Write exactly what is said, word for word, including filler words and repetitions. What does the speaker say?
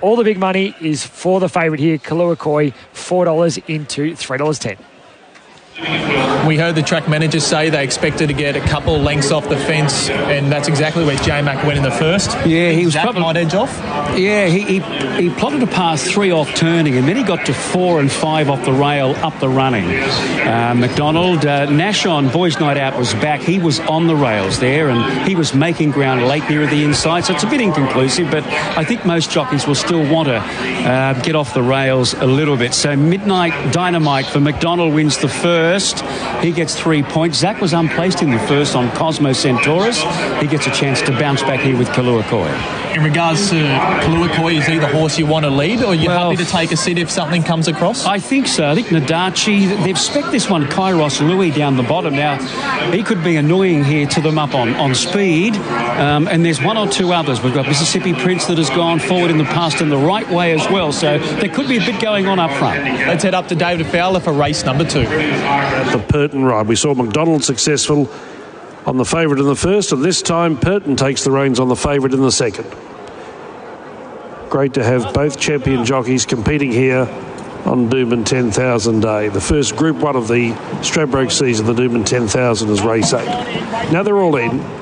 all the big money is for the favourite here, Kalua Koi, four dollars into three dollars ten. We heard the track manager say they expected to get a couple lengths off the fence, and that's exactly where J-Mac went in the first. Yeah, he was that probably might edge off. Yeah, he, he he plotted to pass three off turning, and then he got to four and five off the rail up the running. Uh, McDonald, uh, Nashon, Boys Night Out was back. He was on the rails there, and he was making ground late near the inside, so it's a bit inconclusive, but I think most jockeys will still want to uh, get off the rails a little bit. So Midnight Dynamite for McDonald wins the first. He gets three points. Zach was unplaced in the first on Cosmo Centaurus. He gets a chance to bounce back here with Kalua Koi. In regards to Kalua Koi, is he the horse you want to lead, or are you well, happy to take a seat if something comes across? I think so. I think Nadachi, they've spec'd this one, Kairos Louis, down the bottom. Now, he could be annoying here to them up on, on speed, um, and there's one or two others. We've got Mississippi Prince that has gone forward in the past in the right way as well, so there could be a bit going on up front. Let's head up to David Fowler for race number two. The Purton ride. We saw McDonald successful on the favourite in the first, and this time Purton takes the reins on the favourite in the second. Great to have both champion jockeys competing here on Doomben ten thousand Day. The first Group one of the Stradbroke season, the Doomben ten thousand, is race eight. Now they're all in.